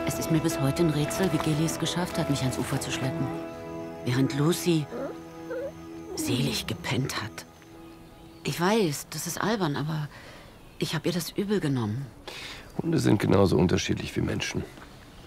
Es ist mir bis heute ein Rätsel, wie Gilly es geschafft hat, mich ans Ufer zu schleppen. Während Lucy selig gepennt hat. Ich weiß, das ist albern, aber ich habe ihr das übel genommen. Hunde sind genauso unterschiedlich wie Menschen.